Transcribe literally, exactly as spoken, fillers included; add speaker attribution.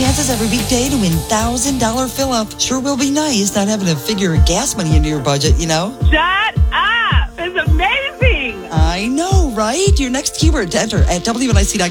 Speaker 1: chances every weekday to win one thousand dollars fill-up. Sure will be nice not having to figure gas money into your budget, you know?
Speaker 2: Shut up! It's amazing!
Speaker 1: I know, right? Your next keyword to enter at W N I C dot com.